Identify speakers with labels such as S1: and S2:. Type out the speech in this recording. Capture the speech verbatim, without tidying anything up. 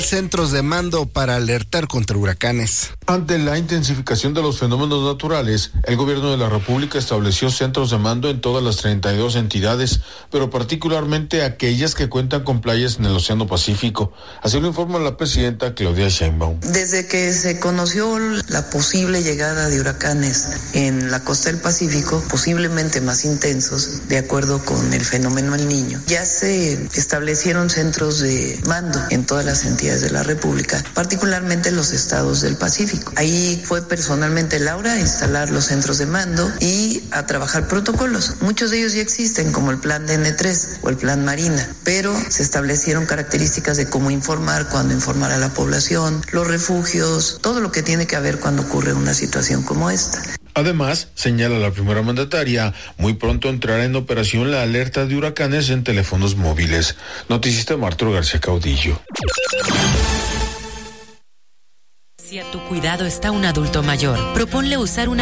S1: Centros de mando para alertar contra huracanes.
S2: Ante la intensificación de los fenómenos naturales, el gobierno de la República estableció centros de mando en todas las treinta y dos entidades, pero particularmente aquellas que cuentan con playas en el Océano Pacífico. Así lo informa la presidenta Claudia Sheinbaum.
S3: Desde que se conoció la posible llegada de huracanes en la costa del Pacífico, posiblemente más intensos, de acuerdo con el fenómeno El Niño, ya se establecieron centros de mando en todas las entidades de la República, particularmente en los estados del Pacífico. Ahí fue personalmente Laura a instalar los centros de mando y a trabajar protocolos. Muchos de ellos ya existen, como el plan D N tres o el plan Marina, pero se establecieron características de cómo informar, cuándo informar a la población, los refugios, todo lo que tiene que haber cuando ocurre una situación como esta.
S2: Además, señala la primera mandataria, muy pronto entrará en operación la alerta de huracanes en teléfonos móviles. Noticista Martro García Caudillo.
S4: Si a tu cuidado está un adulto mayor, proponle usar una